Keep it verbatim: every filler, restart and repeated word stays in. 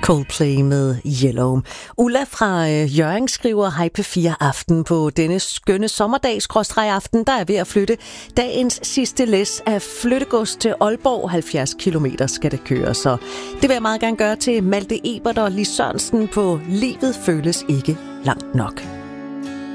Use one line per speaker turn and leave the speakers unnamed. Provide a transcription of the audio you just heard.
Coldplay med Yellow. Ulla fra Hjørring skriver: Hej P fire Aften. På denne skønne sommerdag skråstreg aften, der er ved at flytte dagens sidste læs af flyttegods til Aalborg. halvfjerds kilometer skal det køre, så det vil jeg meget gerne gøre til Malte Ebert og Lis Sørensen på Livet føles ikke langt nok.